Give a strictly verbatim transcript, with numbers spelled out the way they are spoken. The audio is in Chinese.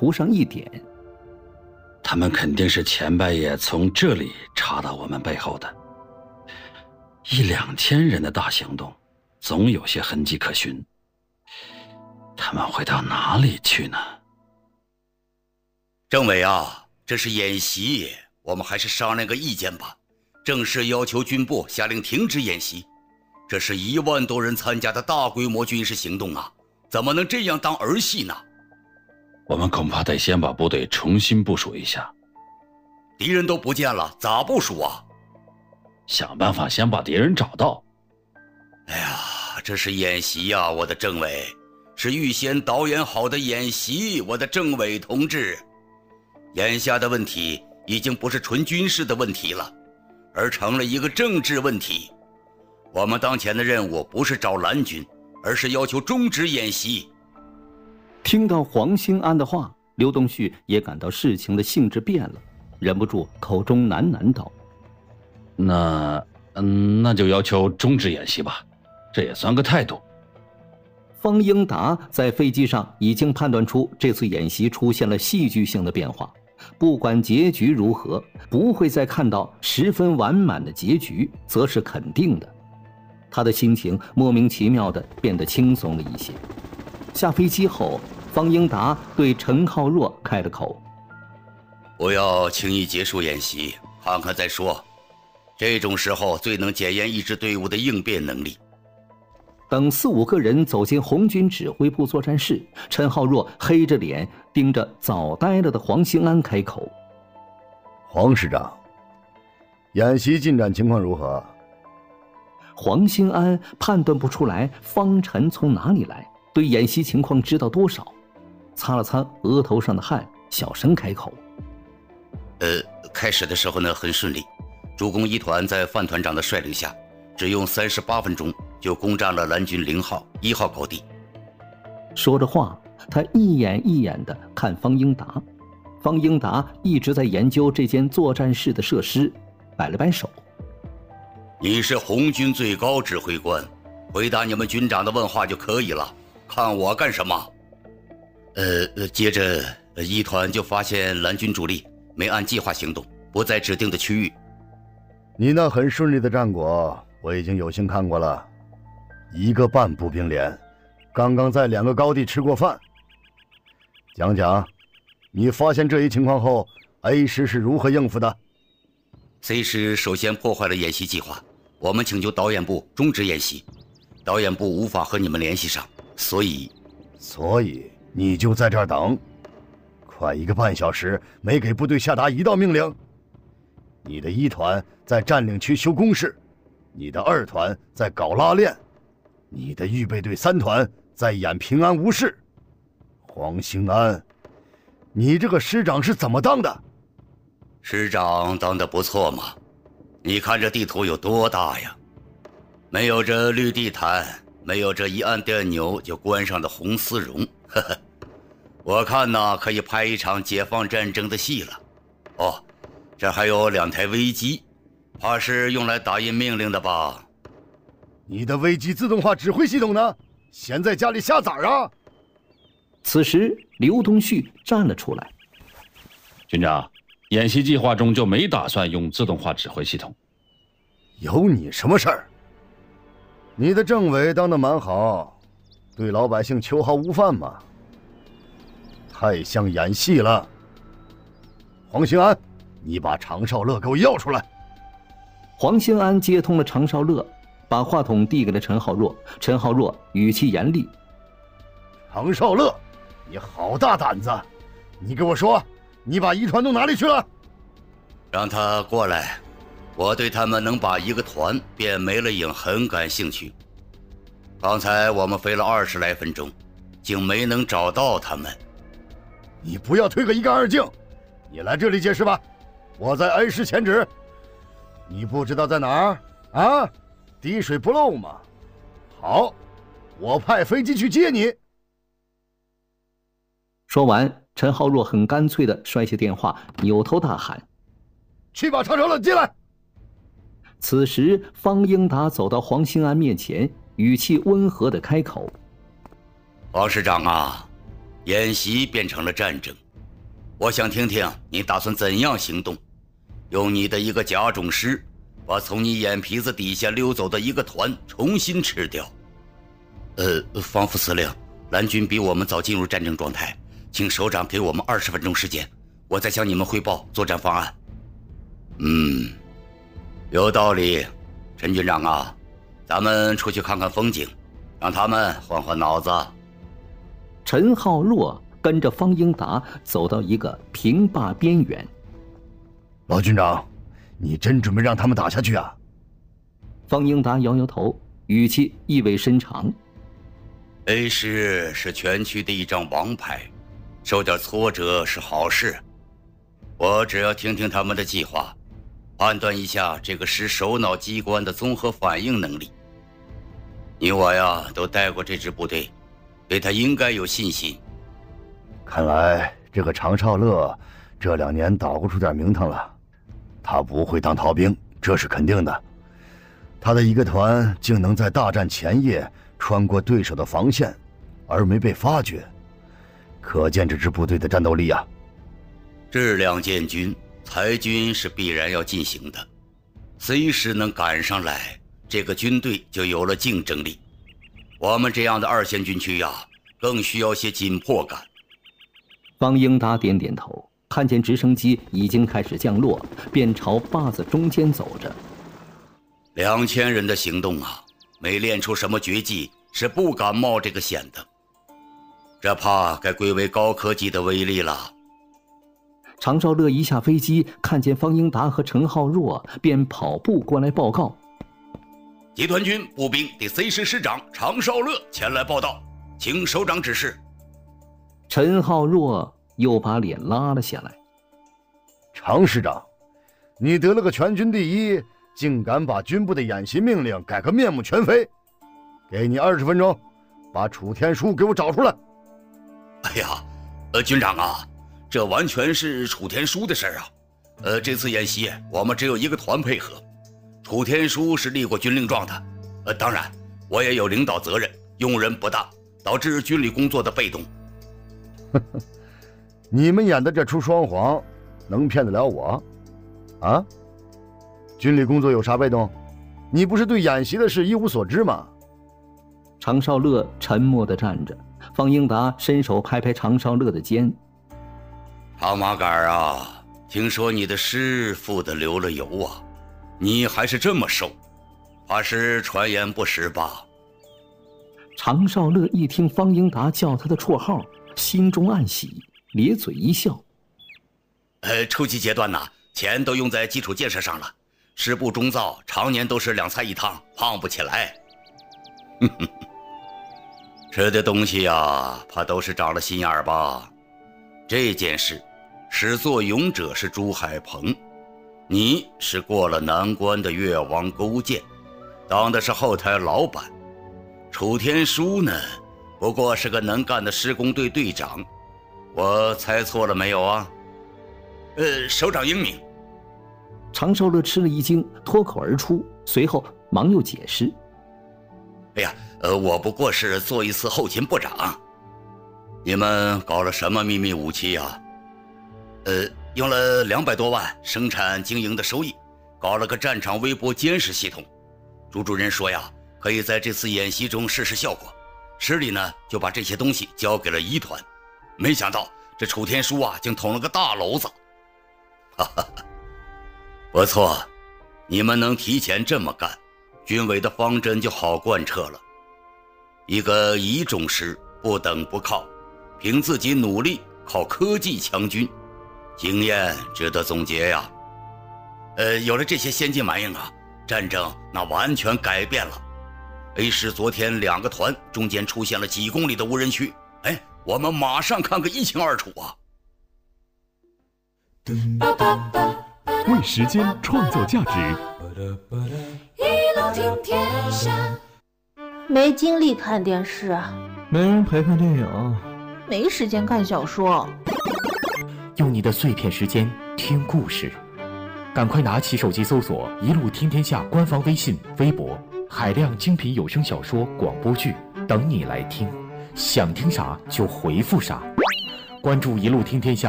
图上一点。 他们肯定是前半夜从这里查到我们背后的。一两千人的大行动，总有些痕迹可循。他们会到哪里去呢？ 政委啊，这是演习，我们还是商量个意见吧。正式要求军部下令停止演习。这是一万多人参加的大规模军事行动啊，怎么能这样当儿戏呢？ 我们恐怕得先把部队重新部署一下。 敌人都不见了，咋部署啊？ 想办法先把敌人找到。 哎呀，这是演习呀，我的政委，是预先导演好的演习，我的政委同志。眼下的问题已经不是纯军事的问题了，而成了一个政治问题。我们当前的任务不是找蓝军，而是要求终止演习。 听到黄兴安的话，刘东旭也感到事情的性质变了，忍不住口中喃喃道： 那嗯，那就要求终止演习吧，这也算个态度。 方英达在飞机上已经判断出这次演习出现了戏剧性的变化，不管结局如何，不会再看到十分完满的结局，则是肯定的。他的心情莫名其妙地变得轻松了一些。下飞机后，方英达对陈浩若开了口： 不要轻易结束演习，看看再说。这种时候最能检验一支队伍的应变能力。 等四五个人走进红军指挥部作战室，陈浩若黑着脸盯着早呆了的黄兴安开口： 黄师长，演习进展情况如何？ 黄兴安判断不出来方辰从哪里来，对演习情况知道多少，擦了擦额头上的汗，小声开口： 呃，开始的时候呢很顺利，主攻一团在范团长的率领下，只用三十八分钟就攻占了蓝军零号、一号高地。 说着话，他一眼一眼地看方英达。方英达一直在研究这间作战室的设施，摆了摆手： 你是红军最高指挥官，回答你们军长的问话就可以了，看我干什么？呃，接着一团就发现蓝军主力没按计划行动，不在指定的区域。 你那很顺利的战果我已经有幸看过了，一个半步兵连刚刚在两个高地吃过饭。讲讲你发现这一情况后 A 师是如何应付的？ C 师首先破坏了演习计划，我们请求导演部终止演习，导演部无法和你们联系上，所以所以你就在这儿等，快一个半小时没给部队下达一道命令。你的一团在占领区修工事，你的二团在搞拉练，你的预备队三团在演平安无事。黄兴安，你这个师长是怎么当的？ 师长当得不错嘛，你看这地图有多大呀？没有这绿地毯，没有这一按电钮就关上的红丝绒，呵呵，我看呐可以拍一场解放战争的戏了。哦，这还有两台微机，怕是用来打印命令的吧？ 你的微机自动化指挥系统呢？闲在家里下崽儿啊？ 此时刘东旭站了出来： 军长，演习计划中就没打算用自动化指挥系统。 有你什么事儿？你的政委当得蛮好，对老百姓秋毫无犯嘛。太像演戏了。黄兴安，你把常少乐给我要出来。 黄兴安接通了常少乐，把话筒递给了陈浩若。陈浩若语气严厉： 常少乐，你好大胆子，你给我说，你把一团都哪里去了？ 让他过来，我对他们能把一个团变没了影很感兴趣。刚才我们飞了二十来分钟，竟没能找到他们。 你不要推个一干二净，你来这里解释吧。我在 A 市前指，你不知道在哪儿啊？滴水不漏嘛。好，我派飞机去接你。 说完，陈浩若很干脆地摔下电话，扭头大喊： 去把常少乐接来。 此时方英达走到黄兴安面前，语气温和地开口： 王师长啊，演习变成了战争， 我想听听你打算怎样行动，用你的一个甲种师把从你眼皮子底下溜走的一个团重新吃掉。呃，方副司令，蓝军比我们早进入战争状态，请首长给我们二十分钟时间，我再向你们汇报作战方案。嗯，有道理。陈军长啊，咱们出去看看风景，让他们换换脑子。 陈浩若跟着方英达走到一个平坝边缘。 老军长，你真准备让他们打下去啊？ 方英达摇摇头，语气意味深长。 A 师是全区的一张王牌，受点挫折是好事。我只要听听他们的计划，判断一下这个师首脑机关的综合反应能力。你我呀都带过这支部队，对他应该有信心。 看来这个常少乐这两年捣鼓出点名堂了，他不会当逃兵，这是肯定的。他的一个团竟能在大战前夜穿过对手的防线，而没被发觉，可见这支部队的战斗力啊！ 质量建军，裁军是必然要进行的。C 师能赶上来，这个军队就有了竞争力。我们这样的二线军区呀，更需要些紧迫感。 方英达点点头，看见直升机已经开始降落，便朝坝子中间走着。 两千人的行动啊，没练出什么绝技，是不敢冒这个险的。这怕该归为高科技的威力了。 常少乐一下飞机，看见方英达和陈浩若，便跑步过来报告： 集团军步兵第 C 师师长常少乐前来报道，请首长指示。 陈浩若又把脸拉了下来。 常师长，你得了个全军第一，竟敢把军部的演习命令改个面目全非！给你二十分钟，把楚天书给我找出来。 哎呀，呃，军长啊，这完全是楚天书的事儿啊。呃，这次演习我们只有一个团配合，楚天书是立过军令状的。呃，当然，我也有领导责任，用人不当，导致军旅工作的被动。 你们演的这出双簧，能骗得了我？啊？军旅工作有啥被动？你不是对演习的事一无所知吗？ 常少乐沉默地站着，方英达伸手拍拍常少乐的肩： 常马杆啊，听说你的师傅的流了油啊，你还是这么瘦，怕是传言不实吧？ 常少乐一听方英达叫他的绰号，心中暗喜，咧嘴一笑： 呃，初级阶段呢，钱都用在基础建设上了，师部中造常年都是两菜一汤，胖不起来。吃的东西呀，怕都是长了心眼儿吧？这件事，始作俑者是朱海鹏，你是过了难关的越王勾践，当的是后台老板。楚天书呢，不过是个能干的施工队队长，我猜错了没有啊？呃，首长英明。 常少乐吃了一惊，脱口而出，随后忙又解释： 哎呀，呃，我不过是做一次后勤部长。你们搞了什么秘密武器呀？呃，用了两百多万生产经营的收益，搞了个战场微波监视系统。朱主任说呀，可以在这次演习中试试效果。师里呢，就把这些东西交给了一团。没想到这楚天书啊，竟捅了个大娄子。哈哈，不错，你们能提前这么干，军委的方针就好贯彻了。一个乙种师不等不靠，凭自己努力，靠科技强军，经验值得总结呀。呃，有了这些先进玩意啊，战争那完全改变了。A 师昨天两个团中间出现了几公里的无人区，哎，我们马上看个一清二楚啊！ 为时间创造价值， 一路听天下。 没精力看电视， 没人陪看电影， 没时间看小说。 用你的碎片时间听故事，赶快拿起手机搜索“一路听天下”官方微信、微博，海量精品有声小说、广播剧等你来听，想听啥就回复啥。关注“一路听天下”